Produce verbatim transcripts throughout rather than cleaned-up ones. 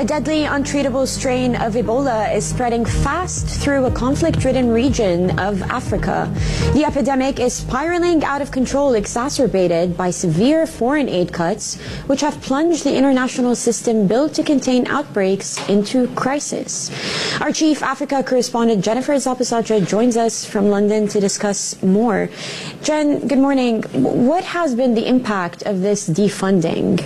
A deadly, untreatable strain of Ebola is spreading fast through a conflict-ridden region of Africa. The epidemic is spiraling out of control, exacerbated by severe foreign aid cuts, which have plunged the international system built to contain outbreaks into crisis. Our chief Africa correspondent Jennifer Zapasatra joins us from London to discuss more. Jen, good morning. What has been the impact of this defunding?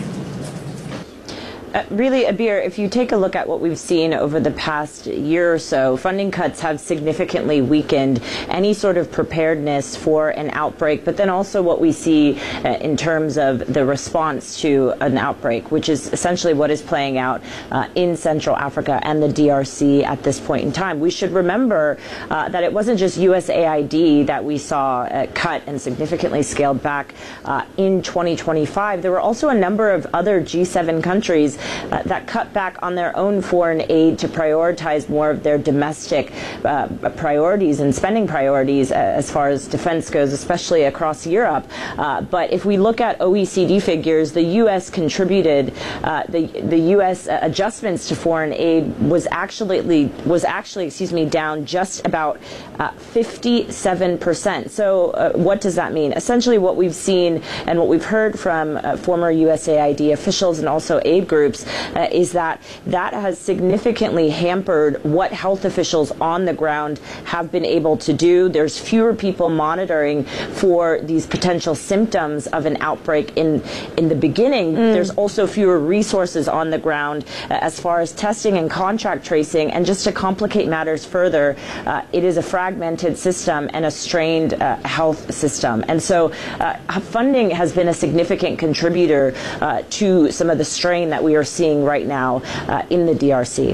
Uh, really, Abir, if you take a look at what we've seen over the past year or so, funding cuts have significantly weakened any sort of preparedness for an outbreak, but then also what we see uh, in terms of the response to an outbreak, which is essentially what is playing out uh, in Central Africa and the D R C at this point in time. We should remember uh, that it wasn't just U S A I D that we saw uh, cut and significantly scaled back uh, in twenty twenty-five. There were also a number of other G seven countries Uh, that cut back on their own foreign aid to prioritize more of their domestic uh, priorities and spending priorities uh, as far as defense goes, especially across Europe. Uh, but if we look at O E C D figures, the U S contributed, uh, the the U S adjustments to foreign aid was actually was actually excuse me down just about uh, fifty-seven percent. So uh, what does that mean? Essentially, what we've seen and what we've heard from uh, former U S A I D officials and also aid groups Uh, is that that has significantly hampered what health officials on the ground have been able to do. There's fewer people monitoring for these potential symptoms of an outbreak in in the beginning. Mm. There's also fewer resources on the ground uh, as far as testing and contract tracing. And just to complicate matters further, uh, it is a fragmented system and a strained uh, health system. And so uh, funding has been a significant contributor uh, to some of the strain that we are seeing right now uh, in the D R C.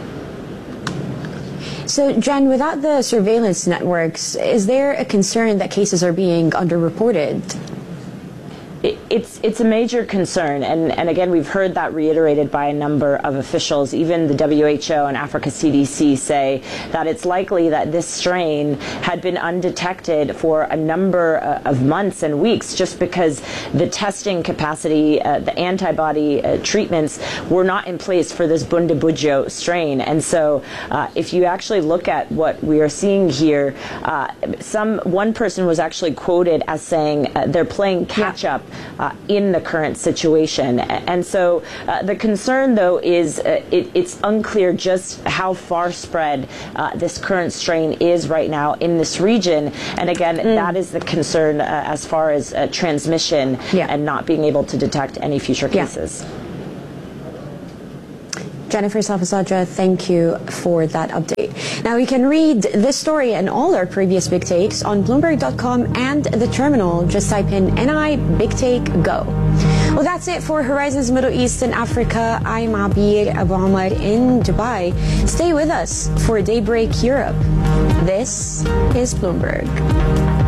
So, Jen, without the surveillance networks, is there a concern that cases are being underreported? It's it's a major concern, and, and again, we've heard that reiterated by a number of officials. Even the W H O and Africa C D C say that it's likely that this strain had been undetected for a number uh, of months and weeks just because the testing capacity, uh, the antibody uh, treatments were not in place for this Bundibugyo strain. And so uh, if you actually look at what we are seeing here, uh, some one person was actually quoted as saying uh, they're playing catch up Uh, in the current situation. And so uh, the concern, though, is uh, it, it's unclear just how far spread uh, this current strain is right now in this region. And again, mm. that is the concern uh, as far as uh, transmission yeah. and not being able to detect any future cases. Yeah. Jennifer Zapasatra, thank you for that update. Now, you can read this story and all our previous Big Takes on Bloomberg dot com and the terminal. Just type in N I Big Take Go. Well, that's it for Horizons Middle East and Africa. I'm Abir Abu Omar in Dubai. Stay with us for Daybreak Europe. This is Bloomberg.